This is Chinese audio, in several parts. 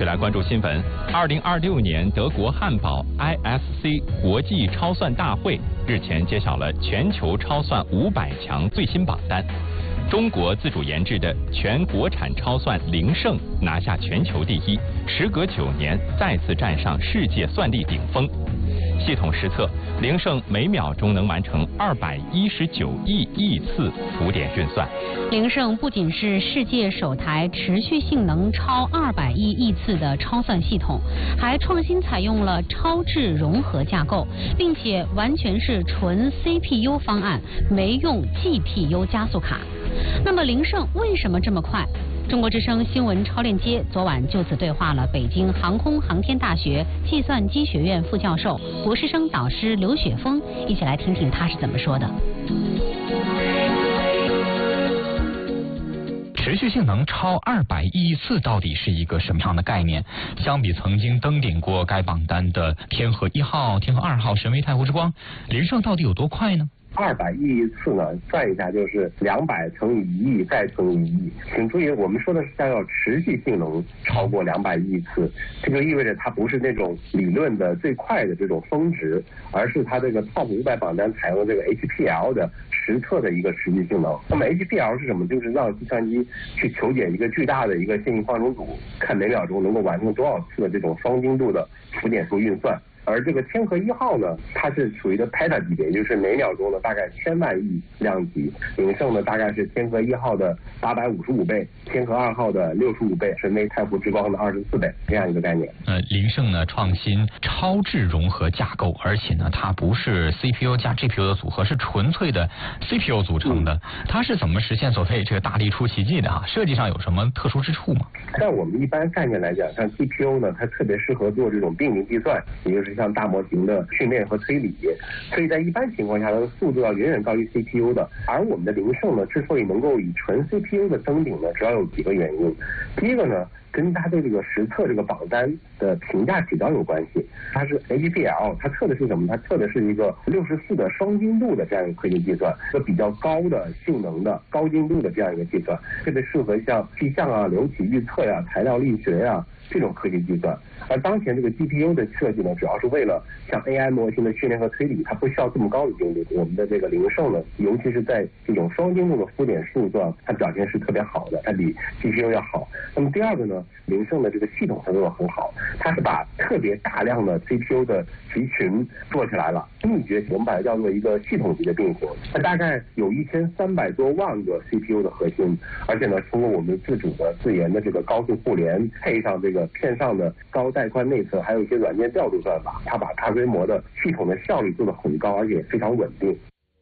续来关注新闻。2026年德国汉堡 ISC 国际超算大会日前揭晓了全球超算500强最新榜单。中国自主研制的全国产超算灵胜拿下全球第一，时隔9年再次站上世界算力顶峰。系统实测，灵胜每秒钟能完成219亿次浮点运算。 灵胜不仅是世界首台持续性能超200亿次的超算系统，还创新采用了超智融合架构，并且完全是纯 CPU 方案，没用 GPU 加速卡。那么灵胜为什么这么快？中国之声新闻超链接昨晚就此对话了北京航空航天大学计算机学院副教授、博士生导师刘雪峰，一起来听听他是怎么说的。 持续性能超200亿次到底是一个什么样的概念？相比曾经登顶过该榜单的天河1号、天河2号、神威太湖之光，灵胜到底有多快呢 ？200亿次呢，算一下就是200乘以1亿再乘以1亿。请注意，我们说的是要持续性能超过200亿次，这就意味着它不是那种理论的最快的这种峰值，而是它这个 TOP 500榜单采用这个 HPL 的实测的一个持续性能。那么 HPL 是什么？就是让计算机去求解一个巨大的一个线性方程组，看每秒钟能够完成多少次的这种双精度的浮点数运算。而这个天河1号呢，它是属于的 peta 级别，也就是每秒钟呢大概1000万亿量级。灵胜呢大概是天河1号的855倍，天河2号的65倍，神威太湖之光的24倍，这样一个概念。 灵胜呢创新超智融合架构，而且呢它不是 CPU 加 GPU 的组合，是纯粹的 CPU 组成的。它是怎么实现所谓这个大力出奇迹的哈？设计上有什么特殊之处吗？ 在我们一般概念来讲，像 GPU 呢，它特别适合做这种并行计算，也就是像大模型的训练和推理，所以在一般情况下，它的速度要远远高于 CPU 的。而我们的灵胜呢，之所以能够以纯 CPU 的登顶呢，主要有几个原因。第一个呢，跟它对这个实测这个榜单的评价指标有关系。它是 HPL， 它测的是什么？它测的是一个64的双精度的这样一个科学计算，一个比较高的性能的高精度的这样一个计算，特别适合像气象啊、流体预测呀、材料力学呀这种科学计算。而当前这个 GPU 的设计呢，主要是为了像 AI 模型的训练和推理，它不需要这么高的精度。我们的这个灵胜呢，尤其是在这种双精度的浮点数算，它表现是特别好的，它比 GPU 要好。那么第二个呢，灵胜的这个系统操作很好，它是把特别大量的 CPU 的集群做起来了。秘诀我们把它叫做一个系统级的并行，它大概有1300多万个 CPU 的核心，而且呢，通过我们自主的自研的这个高速互联，配上这个片上的高带宽内存，还有一些软件调度算法，它把大规模的系统的效率做得很高，而且非常稳定。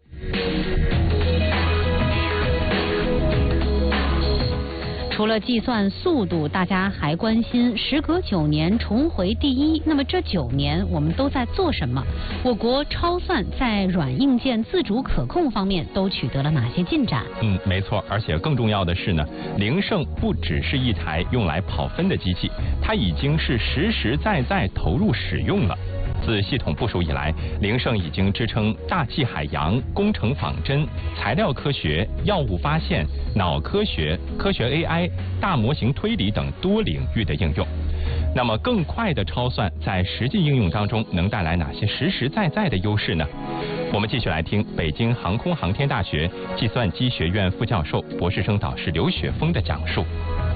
除了计算速度，大家还关心时隔9年重回第一。那么这9年我们都在做什么？我国超算在软硬件自主可控方面都取得了哪些进展？ 没错，而且更重要的是呢，灵胜不只是一台用来跑分的机器，它已经是实实在在投入使用了。自系统部署以来，灵胜已经支撑大气海洋、工程仿真、材料科学、药物发现、脑科学、科学 AI、大模型推理等多领域的应用。那么更快的超算在实际应用当中能带来哪些实实在在的优势呢？我们继续来听北京航空航天大学计算机学院副教授、博士生导师刘雪峰的讲述。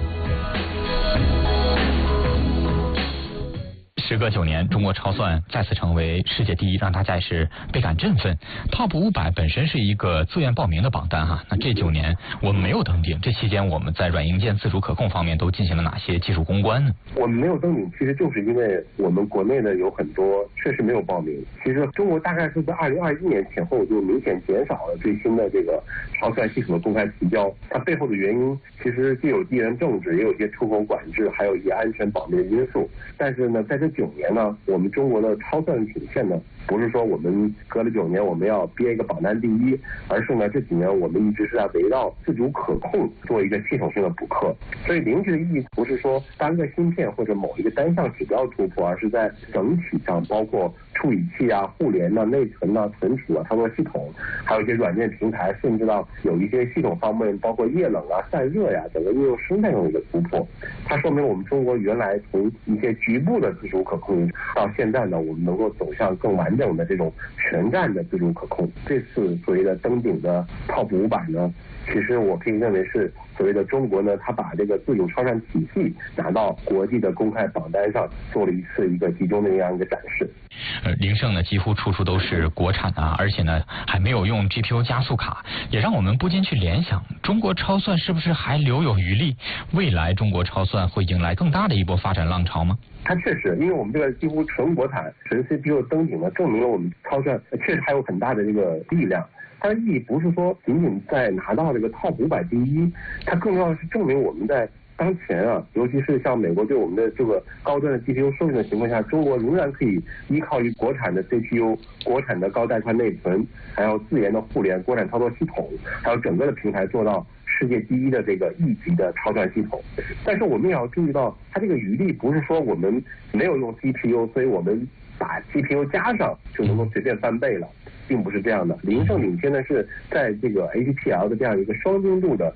时隔9年，中国超算再次成为世界第一，让大家也是倍感振奋。TOP 500本身是一个自愿报名的榜单哈，那这9年我们没有登顶，这期间我们在软硬件自主可控方面都进行了哪些技术攻关呢？ 我们没有登顶，其实就是因为我们国内的有很多确实没有报名。其实中国大概是在2021年前后就明显减少了最新的这个超算系统的公开提交，它背后的原因其实既有地缘政治，也有一些出口管制，还有一些安全保密的因素。但是呢，在这9年呢，我们中国的超算曲线呢，不是说我们隔了9年我们要憋一个榜单第一，而是呢这几年我们一直是在围绕自主可控做一个系统性的补课。所以灵智的意义不是说单个芯片或者某一个单项指标突破，而是在整体上包括处理器啊、互联啊、内存啊、存储啊、操作系统，还有一些软件平台，甚至到有一些系统方面包括液冷啊、散热呀，整个应用生态上的一个突破。 它说明我们中国原来从一些局部的自主可控，到现在呢，我们能够走向更完整的这种全站的自主可控。这次所谓的登顶的 TOP 500呢，其实我可以认为是所谓的中国呢，它把这个自主超算体系拿到国际的公开榜单上，做了一个集中的这样一个展示。 凌盛呢几乎处处都是国产啊，而且呢还没有用 GPU 加速卡，也让我们不禁去联想，中国超算是不是还留有余力？未来中国超算会迎来更大的一波发展浪潮吗？ 它确实，因为我们这个几乎纯国产、纯 CPU 登顶呢，证明了我们超算确实还有很大的这个力量。它的意义不是说仅仅在拿到这个 TOP 500第一，它更重要的是证明我们在当前啊，尤其是像美国对我们的这个高端的 GPU 授权的情况下，中国仍然可以依靠于国产的 CPU、国产的高带宽内存，还有自研的互联、国产操作系统，还有整个的平台做到世界第一的这个1级的超算系统。但是我们也要注意到，它这个余力不是说我们没有用 GPU， 所以我们把 GPU 加上就能够随便翻倍了。并不是这样的，凌盛领先的是在这个 ATPL 的这样一个双精度的